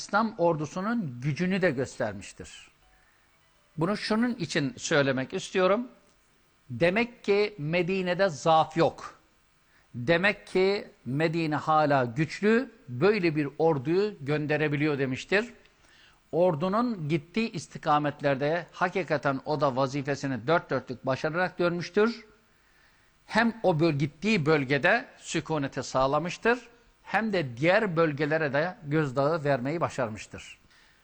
İslam ordusunun gücünü de göstermiştir. Bunu şunun için söylemek istiyorum. Demek ki Medine'de zaaf yok. Demek ki Medine hala güçlü, böyle bir orduyu gönderebiliyor demiştir. Ordunun gittiği istikametlerde hakikaten o da vazifesini dört dörtlük başararak görmüştür. Hem o gittiği bölgede sükuneti sağlamıştır, hem de diğer bölgelere de gözdağı vermeyi başarmıştır.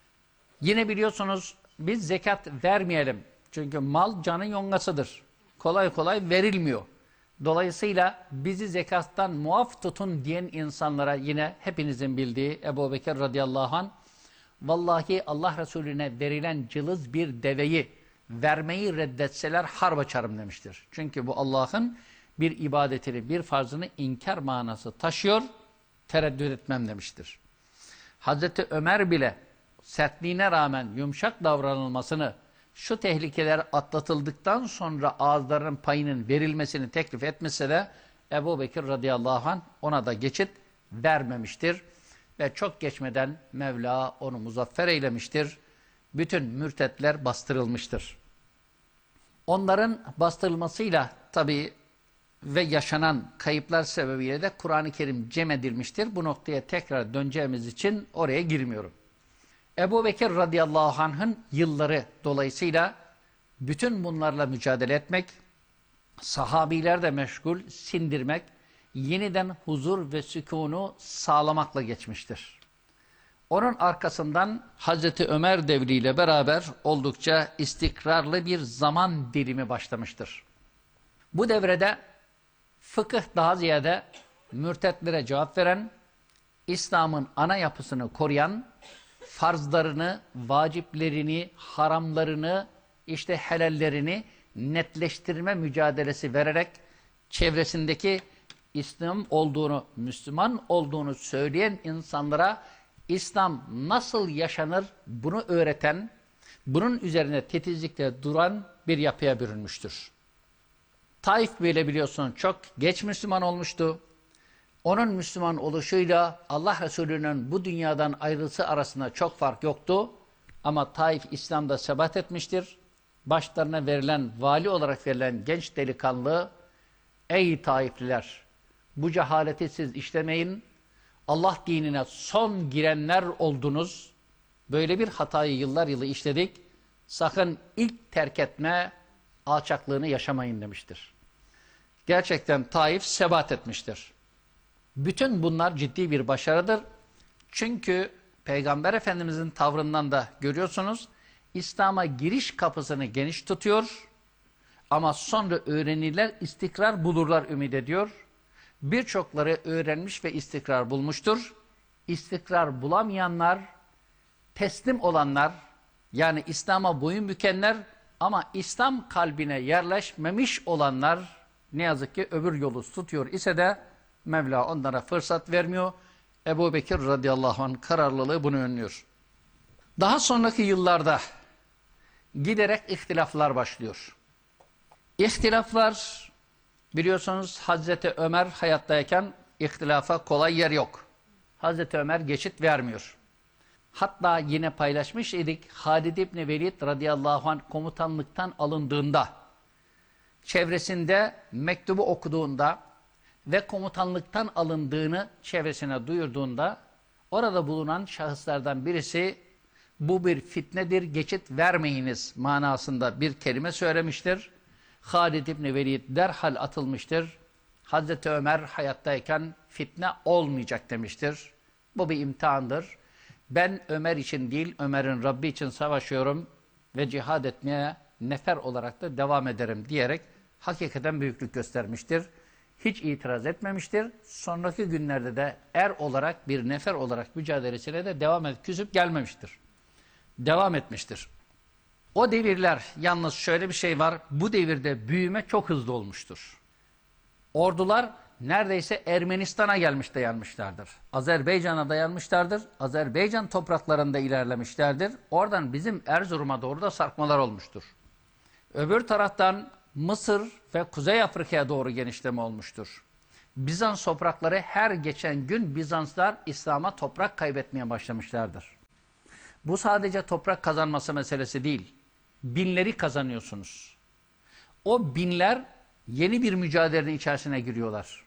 Yine biliyorsunuz biz zekat vermeyelim. Çünkü mal canın yongasıdır. Kolay kolay verilmiyor. Dolayısıyla bizi zekattan muaf tutun diyen insanlara yine hepinizin bildiği Ebu Bekir radıyallahu anh, vallahi Allah Resulüne verilen cılız bir deveyi vermeyi reddetseler harp açarım demiştir. Çünkü bu Allah'ın bir ibadetini, bir farzını inkar manası taşıyor, tereddüt etmem demiştir. Hazreti Ömer bile sertliğine rağmen yumuşak davranılmasını, şu tehlikeler atlatıldıktan sonra ağızlarının payının verilmesini teklif etmese de Ebu Bekir radıyallahu anh ona da geçit vermemiştir. Ve çok geçmeden Mevla onu muzaffer eylemiştir. Bütün mürtetler bastırılmıştır. Onların bastırılmasıyla tabii ve yaşanan kayıplar sebebiyle de Kur'an-ı Kerim cem edilmiştir. Bu noktaya tekrar döneceğimiz için oraya girmiyorum. Ebu Bekir radıyallahu anh'ın yılları dolayısıyla bütün bunlarla mücadele etmek, sahabiler de meşgul, sindirmek, yeniden huzur ve sükûnu sağlamakla geçmiştir. Onun arkasından Hazreti Ömer devriyle beraber oldukça istikrarlı bir zaman dilimi başlamıştır. Bu devrede fıkıh daha ziyade mürtetlere cevap veren, İslam'ın ana yapısını koruyan, farzlarını, vaciplerini, haramlarını, işte helallerini netleştirme mücadelesi vererek çevresindeki İslam olduğunu, Müslüman olduğunu söyleyen insanlara İslam nasıl yaşanır bunu öğreten, bunun üzerine titizlikle duran bir yapıya bürünmüştür. Taif bile biliyorsun çok geç Müslüman olmuştu. Onun Müslüman oluşuyla Allah Resulü'nün bu dünyadan ayrılısı arasında çok fark yoktu. Ama Taif İslam'da sebat etmiştir. Başlarına verilen, vali olarak verilen genç delikanlı, ey Taifliler, bu cehaleti siz işlemeyin, Allah dinine son girenler oldunuz, böyle bir hatayı yıllar yılı işledik, sakın ilk terk etme alçaklığını yaşamayın demiştir. Gerçekten Taif sebat etmiştir. Bütün bunlar ciddi bir başarıdır. Çünkü Peygamber Efendimizin tavrından da görüyorsunuz, İslam'a giriş kapısını geniş tutuyor ama sonra öğrenirler, istikrar bulurlar ümit ediyor. Birçokları öğrenmiş ve istikrar bulmuştur. İstikrar bulamayanlar, teslim olanlar, yani İslam'a boyun bükenler ama İslam kalbine yerleşmemiş olanlar ne yazık ki öbür yolu tutuyor ise de Mevla onlara fırsat vermiyor. Ebu Bekir radıyallahu anh kararlılığı bunu önlüyor. Daha sonraki yıllarda giderek ihtilaflar başlıyor. İhtilaflar biliyorsunuz Hazreti Ömer hayattayken ihtilafa kolay yer yok. Hazreti Ömer geçit vermiyor. Hatta yine paylaşmış idik Halid İbni Velid radıyallahu anh komutanlıktan alındığında, çevresinde mektubu okuduğunda ve komutanlıktan alındığını çevresine duyurduğunda orada bulunan şahıslardan birisi bu bir fitnedir, geçit vermeyiniz manasında bir kelime söylemiştir. Halid İbni Velid derhal atılmıştır. Hazreti Ömer hayattayken fitne olmayacak demiştir. Bu bir imtihandır. Ben Ömer için değil, Ömer'in Rabbi için savaşıyorum ve cihad etmeye nefer olarak da devam ederim diyerek hakikaten büyüklük göstermiştir. Hiç itiraz etmemiştir. Sonraki günlerde de er olarak, bir nefer olarak mücadelesine de devam edip küsüp gelmemiştir. Devam etmiştir. O devirler yalnız şöyle bir şey var. Bu devirde büyüme çok hızlı olmuştur. Ordular neredeyse Ermenistan'a gelmiş dayanmışlardır. Azerbaycan'a dayanmışlardır. Azerbaycan topraklarında ilerlemişlerdir. Oradan bizim Erzurum'a doğru da sarkmalar olmuştur. Öbür taraftan Mısır ve Kuzey Afrika'ya doğru genişleme olmuştur. Bizans toprakları her geçen gün Bizanslar İslam'a toprak kaybetmeye başlamışlardır. Bu sadece toprak kazanması meselesi değil. Binleri kazanıyorsunuz. O binler yeni bir mücadelenin içerisine giriyorlar.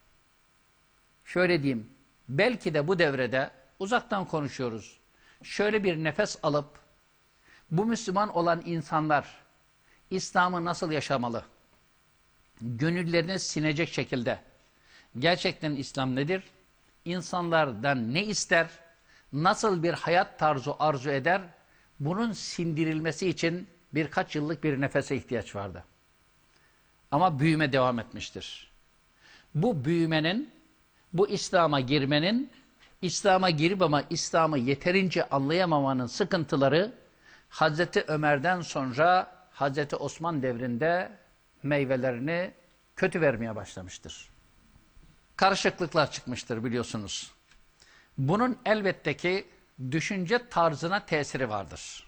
Şöyle diyeyim, belki de bu devrede uzaktan konuşuyoruz. Şöyle bir nefes alıp bu Müslüman olan insanlar İslam'ı nasıl yaşamalı? Gönüllerini sinecek şekilde. Gerçekten İslam nedir? İnsanlardan ne ister? Nasıl bir hayat tarzı arzu eder? Bunun sindirilmesi için birkaç yıllık bir nefese ihtiyaç vardı. Ama büyüme devam etmiştir. Bu büyümenin, bu İslam'a girmenin, İslam'a girip ama İslam'ı yeterince anlayamamanın sıkıntıları Hazreti Ömer'den sonra Hazreti Osman devrinde meyvelerini kötü vermeye başlamıştır. Karışıklıklar çıkmıştır biliyorsunuz. Bunun elbette ki düşünce tarzına tesiri vardır.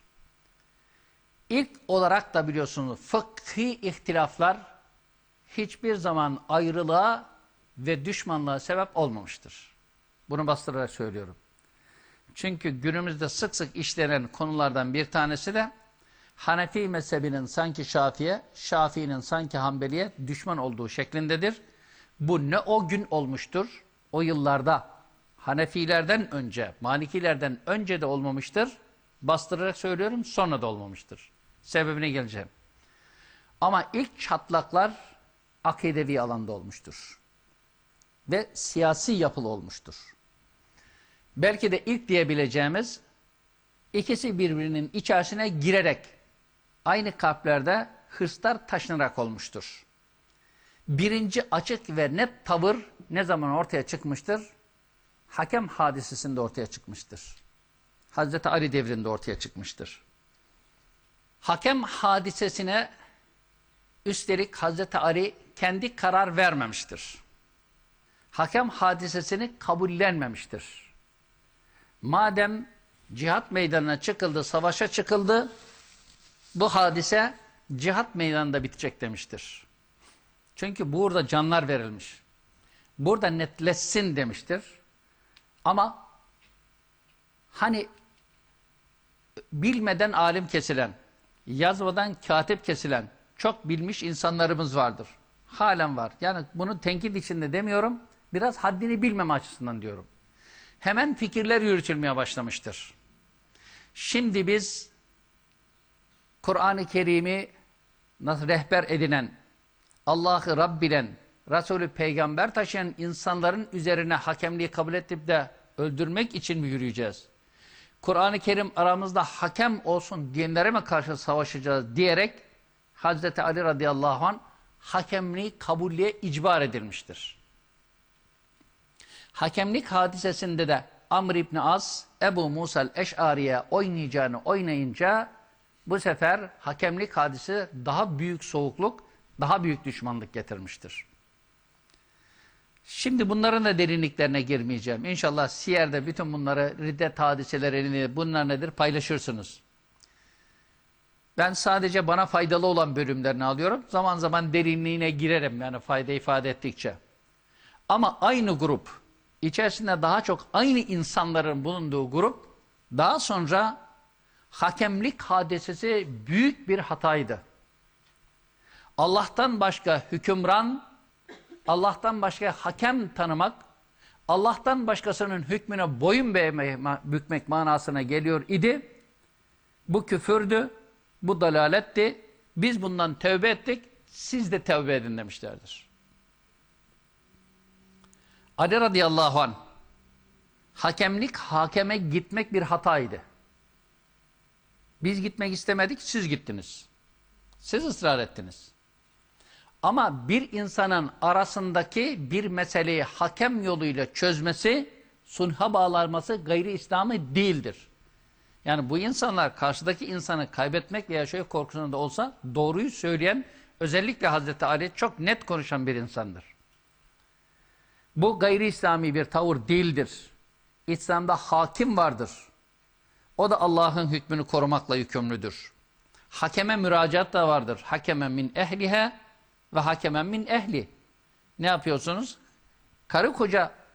İlk olarak da biliyorsunuz fıkhi ihtilaflar hiçbir zaman ayrılığa ve düşmanlığa sebep olmamıştır. Bunu bastırarak söylüyorum. Çünkü günümüzde sık sık işlenen konulardan bir tanesi de Hanefi mezhebinin sanki Şafi'ye, Şafii'nin sanki Hanbeli'ye düşman olduğu şeklindedir. Bu ne o gün olmuştur, o yıllarda Hanefilerden önce, Malikilerden önce de olmamıştır. Bastırarak söylüyorum, sonra da olmamıştır. Sebebine geleceğim. Ama ilk çatlaklar akidevi alanda olmuştur. Ve siyasi yapılı olmuştur. Belki de ilk diyebileceğimiz ikisi birbirinin içerisine girerek aynı kalplerde hırslar taşınarak olmuştur. Birinci açık ve net tavır ne zaman ortaya çıkmıştır? Hakem hadisesinde ortaya çıkmıştır. Hazreti Ali devrinde ortaya çıkmıştır. Hakem hadisesine üstelik Hazreti Ali kendi karar vermemiştir. Hakem hadisesini kabullenmemiştir. Madem cihat meydanına çıkıldı, savaşa çıkıldı, bu hadise cihat meydanında bitecek demiştir. Çünkü burada canlar verilmiş. Burada netleşsin demiştir. Ama hani bilmeden alim kesilen, yazmadan katip kesilen çok bilmiş insanlarımız vardır. Halen var. Yani bunu tenkit içinde demiyorum. Biraz haddini bilmeme açısından diyorum. Hemen fikirler yürütülmeye başlamıştır. Şimdi biz Kur'an-ı Kerim'i nasıl rehber edinen, Allah'ı Rab bilen, Resulü Peygamber taşıyan insanların üzerine hakemliği kabul edip de öldürmek için mi yürüyeceğiz? Kur'an-ı Kerim aramızda hakem olsun diyenlere mi karşı savaşacağız diyerek Hazreti Ali radıyallahu anh hakemliği kabullüğe icbar edilmiştir. Hakemlik hadisesinde de Amr İbni As, Ebu Musa'l Eş'ari'ye oynayacağını oynayınca bu sefer hakemlik hadisi daha büyük soğukluk, daha büyük düşmanlık getirmiştir. Şimdi bunların da derinliklerine girmeyeceğim. İnşallah Siyer'de bütün bunları, riddet hadiselerini, bunlar nedir paylaşırsınız. Ben sadece bana faydalı olan bölümlerini alıyorum. Zaman zaman derinliğine girerim yani fayda ifade ettikçe. Ama aynı grup, içerisinde daha çok aynı insanların bulunduğu grup, daha sonra hakemlik hadisesi büyük bir hataydı. Allah'tan başka hükümran, Allah'tan başka hakem tanımak, Allah'tan başkasının hükmüne boyun bükmek manasına geliyor idi. Bu küfürdü, bu dalaletti. Biz bundan tövbe ettik, siz de tövbe edin demişlerdir. Ali radıyallahu anh, hakeme gitmek bir hataydı. Biz gitmek istemedik, siz gittiniz. Siz ısrar ettiniz. Ama bir insanın arasındaki bir meseleyi hakem yoluyla çözmesi, sulha bağlanması gayri İslami değildir. Yani bu insanlar karşıdaki insanı kaybetmek veya şöyle korkusunda olsa doğruyu söyleyen, özellikle Hazreti Ali çok net konuşan bir insandır. Bu gayri İslami bir tavır değildir. İslam'da hakim vardır. O da Allah'ın hükmünü korumakla yükümlüdür. Hakeme müracaat da vardır. Hakemen min ehlihe ve hakemen min ehli. Ne yapıyorsunuz? Karı koca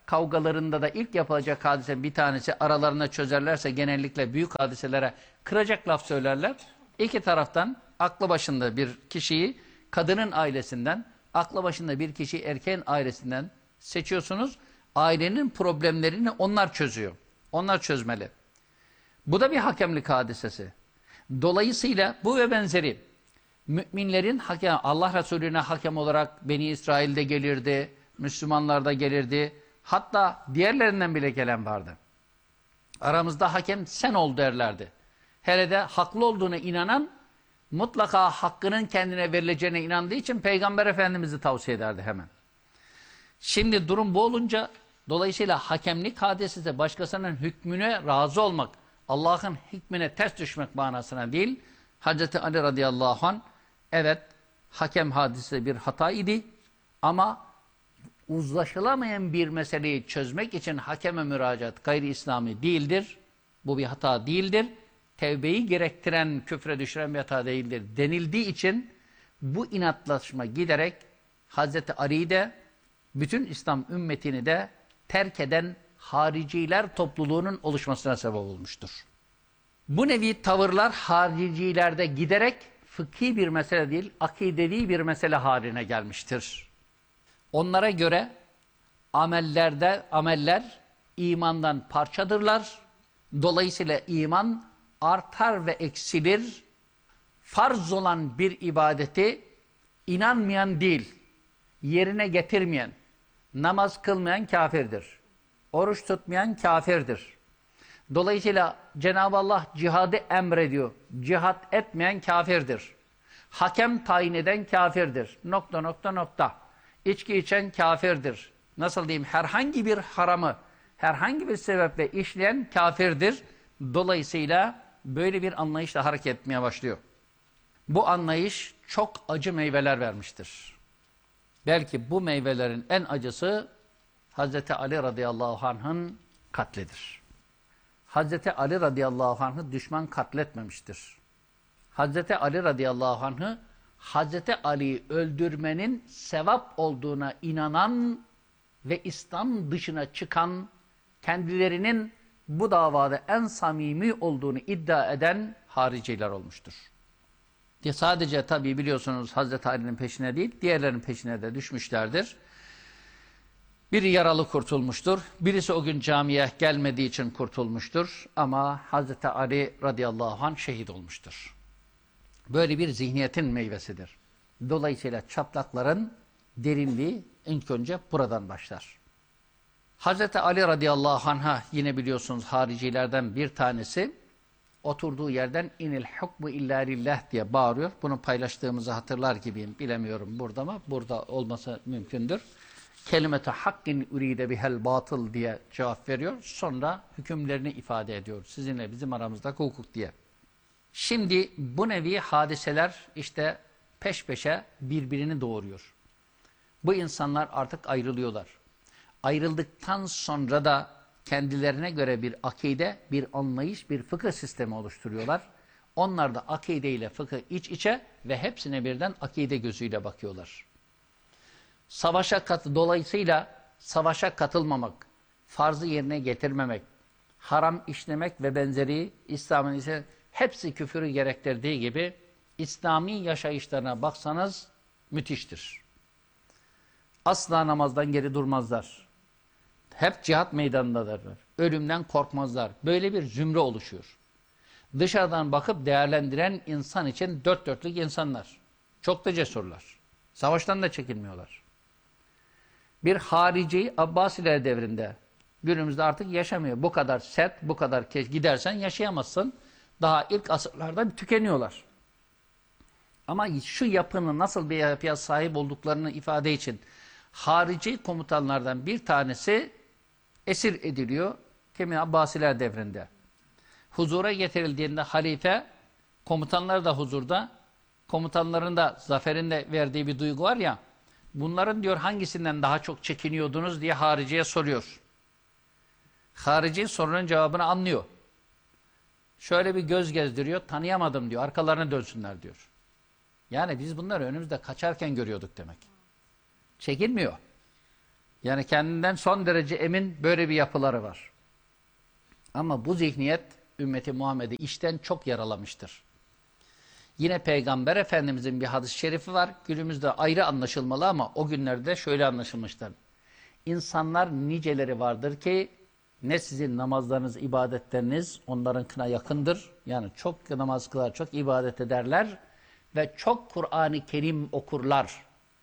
kavgalarında da ilk yapılacak hadise bir tanesi, aralarında çözerlerse genellikle büyük hadiselere kıracak laf söylerler. İki taraftan aklı başında bir kişiyi kadının ailesinden, aklı başında bir kişiyi erkeğin ailesinden seçiyorsunuz. Ailenin problemlerini onlar çözüyor. Onlar çözmeli. Bu da bir hakemlik hadisesi. Dolayısıyla bu ve benzeri müminlerin hakem, Allah Resulüne hakem olarak Beni İsrail'de gelirdi, Müslümanlarda gelirdi. Hatta diğerlerinden bile gelen vardı. Aramızda hakem sen ol derlerdi. Hele de haklı olduğuna inanan, mutlaka hakkının kendine verileceğine inandığı için Peygamber Efendimiz'i tavsiye ederdi hemen. Şimdi durum bu olunca, dolayısıyla hakemlik hadisesi başkasının hükmüne razı olmak, Allah'ın hükmüne ters düşmek manasına değil. Hazreti Ali radıyallahu anh, evet hakem hadisesi bir hata idi ama uzlaşılamayan bir meseleyi çözmek için hakeme müracaat gayri İslami değildir. Bu bir hata değildir. Tevbeyi gerektiren, küfre düşüren bir hata değildir denildiği için bu inatlaşma giderek Hazreti Ali'yi de bütün İslam ümmetini de terk eden hariciler topluluğunun oluşmasına sebep olmuştur. Bu nevi tavırlar haricilerde giderek fıkhi bir mesele değil, akidevi bir mesele haline gelmiştir. Onlara göre ameller imandan parçadırlar. Dolayısıyla iman artar ve eksilir. Farz olan bir ibadeti inanmayan değil, yerine getirmeyen, namaz kılmayan kafirdir. Oruç tutmayan kafirdir. Dolayısıyla Cenab-ı Allah cihadı emrediyor. Cihat etmeyen kafirdir. Hakem tayin eden kafirdir. Nokta nokta nokta. İçki içen kafirdir. Nasıl diyeyim? Herhangi bir haramı, herhangi bir sebeple işleyen kafirdir. Dolayısıyla böyle bir anlayışla hareket etmeye başlıyor. Bu anlayış çok acı meyveler vermiştir. Belki bu meyvelerin en acısı Hazreti Ali radıyallahu anh'ın katlidir. Hazreti Ali radıyallahu anh'ı düşman katletmemiştir. Hazreti Ali radıyallahu anh'ı Hazreti Ali'yi öldürmenin sevap olduğuna inanan ve İslam dışına çıkan, kendilerinin bu davada en samimi olduğunu iddia eden hariciler olmuştur. Sadece tabii biliyorsunuz Hazreti Ali'nin peşine değil, diğerlerinin peşine de düşmüşlerdir. Biri yaralı kurtulmuştur. Birisi o gün camiye gelmediği için kurtulmuştur. Ama Hazreti Ali radıyallahu anh şehit olmuştur. Böyle bir zihniyetin meyvesidir. Dolayısıyla çatlakların derinliği ilk önce buradan başlar. Hazreti Ali radıyallahu anh'a yine biliyorsunuz haricilerden bir tanesi oturduğu yerden inil hukmu illa lillah diye bağırıyor. Bunu paylaştığımızı hatırlar gibiyim. Bilemiyorum burada mı? Burada olması mümkündür. Kelimete hakkin üride bihel batıl diye cevap veriyor. Sonra hükümlerini ifade ediyor. Sizinle bizim aramızdaki hukuk diye. Şimdi bu nevi hadiseler işte peş peşe birbirini doğuruyor. Bu insanlar artık ayrılıyorlar. Ayrıldıktan sonra da kendilerine göre bir akide, bir anlayış, bir fıkıh sistemi oluşturuyorlar. Onlar da akide ile fıkıh iç içe ve hepsine birden akide gözüyle bakıyorlar. Dolayısıyla savaşa katılmamak, farzı yerine getirmemek, haram işlemek ve benzeri İslam'ın ise hepsi küfürü gerektirdiği gibi İslami yaşayışlarına baksanız müthiştir. Asla namazdan geri durmazlar. Hep cihat meydanındadırlar. Ölümden korkmazlar. Böyle bir zümre oluşuyor. Dışarıdan bakıp değerlendiren insan için dört dörtlük insanlar. Çok da cesurlar. Savaştan da çekinmiyorlar. Bir harici Abbasiler devrinde günümüzde artık yaşamıyor. Bu kadar sert, bu kadar gidersen yaşayamazsın. Daha ilk asırlarda tükeniyorlar. Ama şu yapının nasıl bir yapıya sahip olduklarını ifade için harici komutanlardan bir tanesi esir ediliyor. Kimi Abbasiler devrinde. Huzura getirildiğinde halife, komutanlar da huzurda, komutanların da zaferin de verdiği bir duygu var ya, bunların diyor hangisinden daha çok çekiniyordunuz diye hariciye soruyor. Harici sorunun cevabını anlıyor. Şöyle bir göz gezdiriyor, tanıyamadım diyor, arkalarına dönsünler diyor. Yani biz bunları önümüzde kaçarken görüyorduk demek. Çekinmiyor. Yani kendinden son derece emin böyle bir yapıları var. Ama bu zihniyet ümmeti Muhammed'i içten çok yaralamıştır. Yine Peygamber Efendimizin bir hadis-i şerifi var. Günümüzde ayrı anlaşılmalı ama o günlerde şöyle anlaşılmışlar. İnsanlar niceleri vardır ki ne sizin namazlarınız, ibadetleriniz onlarınkına yakındır. Yani çok namaz kılar, çok ibadet ederler ve çok Kur'an-ı Kerim okurlar.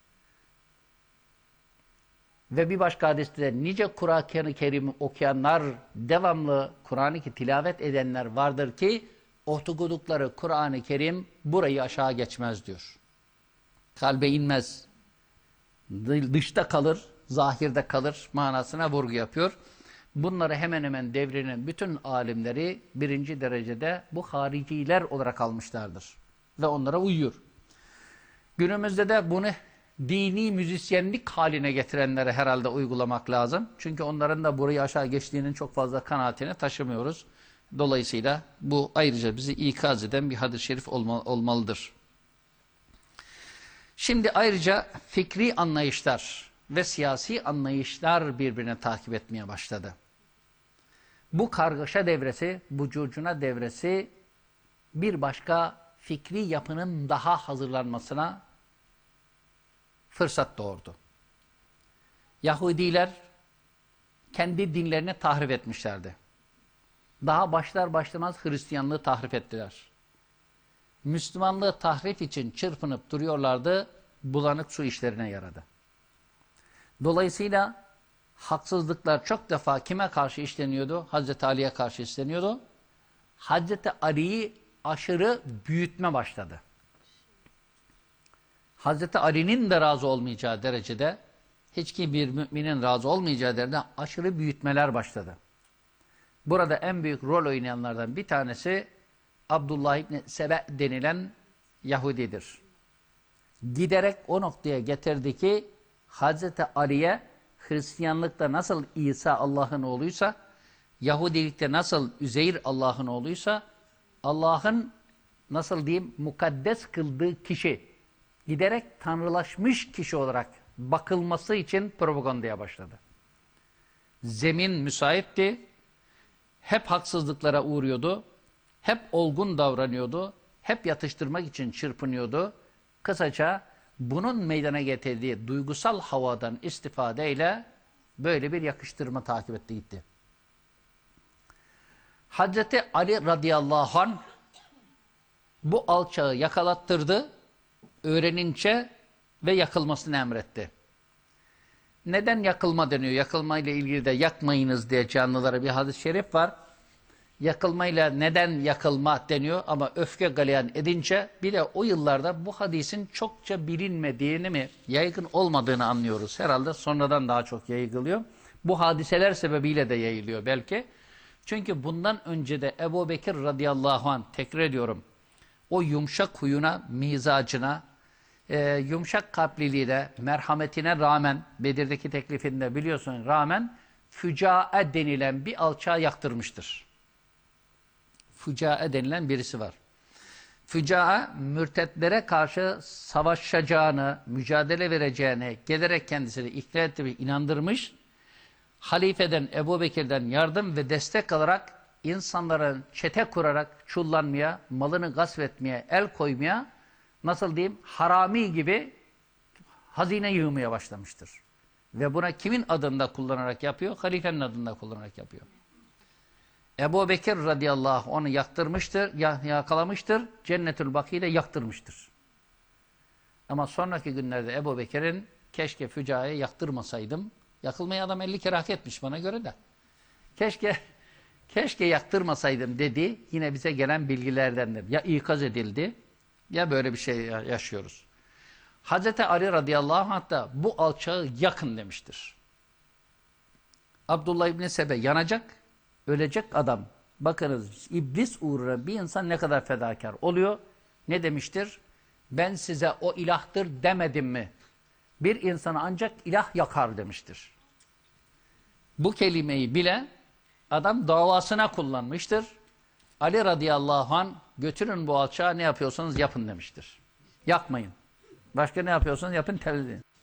Ve bir başka hadiste de nice Kur'an-ı Kerim okuyanlar, devamlı Kur'an-ı Kerim tilavet edenler vardır ki okudukları Kur'an-ı Kerim burayı aşağı geçmez diyor. Kalbe inmez. Dışta kalır, zahirde kalır manasına vurgu yapıyor. Bunları hemen hemen devrinin bütün alimleri birinci derecede bu hariciler olarak almışlardır. Ve onlara uyuyor. Günümüzde de bunu dini müzisyenlik haline getirenlere herhalde uygulamak lazım. Çünkü onların da burayı aşağı geçtiğinin çok fazla kanaatini taşımıyoruz. Dolayısıyla bu ayrıca bizi ikaz eden bir hadis-i şerif olmalıdır. Şimdi ayrıca fikri anlayışlar ve siyasi anlayışlar birbirine takip etmeye başladı. Bu kargaşa devresi, bu curcuna devresi bir başka fikri yapının daha hazırlanmasına fırsat doğurdu. Yahudiler kendi dinlerini tahrip etmişlerdi. Daha başlar başlamaz Hristiyanlığı tahrip ettiler. Müslümanlığı tahrip için çırpınıp duruyorlardı, bulanık su işlerine yaradı. Dolayısıyla haksızlıklar çok defa kime karşı işleniyordu? Hazreti Ali'ye karşı işleniyordu. Hazreti Ali'yi aşırı büyütme başladı. Hazreti Ali'nin de razı olmayacağı derecede, hiç bir müminin razı olmayacağı derecede aşırı büyütmeler başladı. Burada en büyük rol oynayanlardan bir tanesi Abdullah İbni Sebe denilen Yahudidir. Giderek o noktaya getirdi ki Hazreti Ali'ye Hristiyanlıkta nasıl İsa Allah'ın oğluysa, Yahudilikte nasıl Üzeyr Allah'ın oğluysa, Allah'ın nasıl diyeyim mukaddes kıldığı kişi, giderek tanrılaşmış kişi olarak bakılması için propagandaya başladı. Zemin müsaitti, hep haksızlıklara uğruyordu, hep olgun davranıyordu, hep yatıştırmak için çırpınıyordu. Kısaca bunun meydana getirdiği duygusal havadan istifadeyle böyle bir yakıştırma takip etti gitti. Hazreti Ali radıyallahu anh bu alçağı yakalattırdı, öğrenince ve yakılmasını emretti. Neden yakılma deniyor? Yakılma ile ilgili de yakmayınız diye canlılara bir hadis-i şerif var. Yakılmayla neden yakılma deniyor ama öfke galeyan edince bir de o yıllarda bu hadisin çokça bilinmediğini mi, yaygın olmadığını anlıyoruz. Herhalde sonradan daha çok yayılıyor. Bu hadiseler sebebiyle de yayılıyor belki. Çünkü bundan önce de Ebu Bekir radıyallahu anh, tekrar ediyorum, o yumuşak huyuna, mizacına, yumuşak kalpliliğine, merhametine rağmen, Bedir'deki teklifinde biliyorsun rağmen, fücae denilen bir alçağı yaktırmıştır. Fücae denilen birisi var. Fücae, mürtetlere karşı savaşacağını, mücadele vereceğini gelerek kendisini ikna etti ve inandırmış. Halifeden Ebu Bekir'den yardım ve destek alarak insanların çete kurarak çullanmaya, malını gasp etmeye, el koymaya, nasıl diyeyim, harami gibi hazine yığmaya başlamıştır. Ve buna kimin adında kullanarak yapıyor? Halifenin adında kullanarak yapıyor. Ebu Bekir radıyallahu anh onu yaktırmıştır, yakalamıştır, Cennetül Baki'de yaktırmıştır. Ama sonraki günlerde Ebu Bekir'in keşke Füca'yı yaktırmasaydım, yakılmayı adam 50 kere hak etmiş bana göre de. Keşke yaktırmasaydım dedi, yine bize gelen bilgilerdendir. Ya ikaz edildi, ya böyle bir şey yaşıyoruz. Hazreti Ali radıyallahu anh da bu alçağı yakın demiştir. Abdullah İbni Sebe yanacak, ölecek adam. Bakınız iblis uğruna bir insan ne kadar fedakar oluyor. Ne demiştir? Ben size o ilahtır demedim mi? Bir insanı ancak ilah yakar demiştir. Bu kelimeyi bile adam davasına kullanmıştır. Ali radıyallahu anh götürün bu alçağı, ne yapıyorsanız yapın demiştir. Yakmayın. Başka ne yapıyorsanız yapın, temizleyin.